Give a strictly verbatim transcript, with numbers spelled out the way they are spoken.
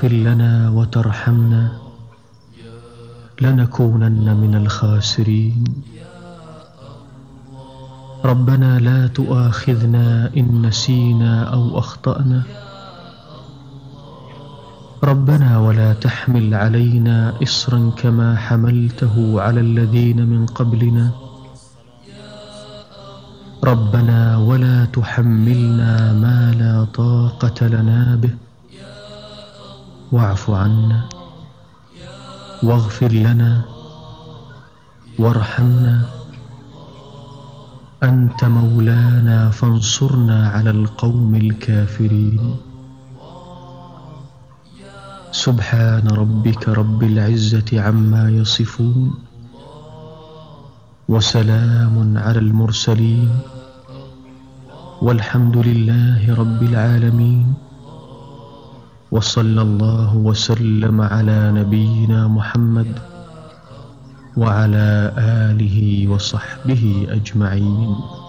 تغفر لنا وترحمنا لنكونن من الخاسرين. ربنا لا تؤاخذنا إن نسينا أو أخطأنا. ربنا ولا تحمل علينا إصرا كما حملته على الذين من قبلنا. ربنا ولا تحملنا ما لا طاقة لنا به. واعف عنا واغفر لنا وارحمنا. أنت مولانا فانصرنا على القوم الكافرين. سبحان ربك رب العزة عما يصفون، وسلام على المرسلين، والحمد لله رب العالمين. وصلى الله وسلم على نبينا محمد وعلى آله وصحبه أجمعين.